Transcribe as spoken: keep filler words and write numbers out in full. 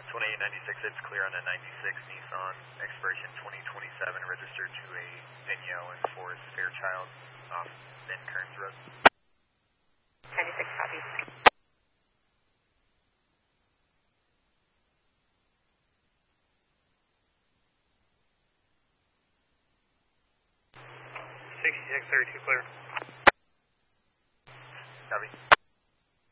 twenty-eight ninety-six, it's clear on a ninety-six Nissan, expiration twenty twenty-seven, registered to a Vigno in Forest Fairchild off Ben Kearns Road. ninety-six copies. sixty-six thirty-two clear. Copy.